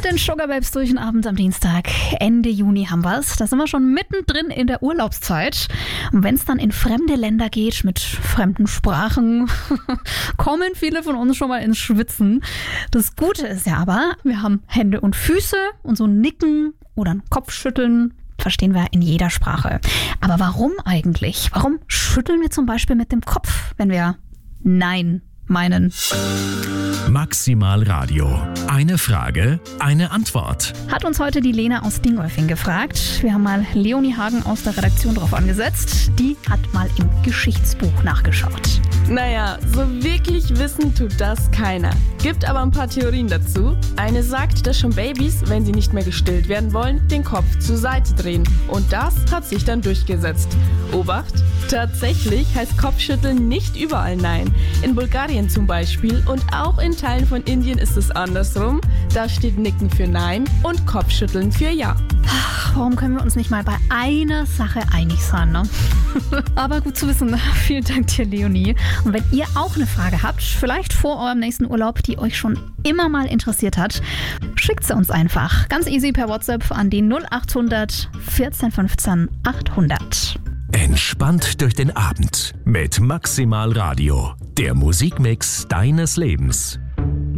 den Sugar Babes durch den Abend am Dienstag. Ende Juni haben wir es. Da sind wir schon mittendrin in der Urlaubszeit. Und wenn es dann in fremde Länder geht mit fremden Sprachen, kommen viele von uns schon mal ins Schwitzen. Das Gute ist ja aber, wir haben Hände und Füße und so ein Nicken oder ein Kopfschütteln verstehen wir in jeder Sprache. Aber warum eigentlich? Warum schütteln wir zum Beispiel mit dem Kopf, wenn wir Nein meinen? Maximal Radio. Eine Frage, eine Antwort. Hat uns heute die Lena aus Dingolfing gefragt. Wir haben mal Leonie Hagen aus der Redaktion drauf angesetzt. Die hat mal im Geschichtsbuch nachgeschaut. Naja, so wirklich wissen tut das keiner. Gibt aber ein paar Theorien dazu. Eine sagt, dass schon Babys, wenn sie nicht mehr gestillt werden wollen, den Kopf zur Seite drehen. Und das hat sich dann durchgesetzt. Obacht! Tatsächlich heißt Kopfschütteln nicht überall Nein. In Bulgarien zum Beispiel und auch in Teilen von Indien ist es andersrum. Da steht Nicken für Nein und Kopfschütteln für Ja. Warum können wir uns nicht mal bei einer Sache einig sein, ne? Aber gut zu wissen. Vielen Dank dir, Leonie. Und wenn ihr auch eine Frage habt, vielleicht vor eurem nächsten Urlaub, die euch schon immer mal interessiert hat, schickt sie uns einfach. Ganz easy per WhatsApp an die 0800 14 15 800. Entspannt durch den Abend mit Maximal Radio. Der Musikmix deines Lebens.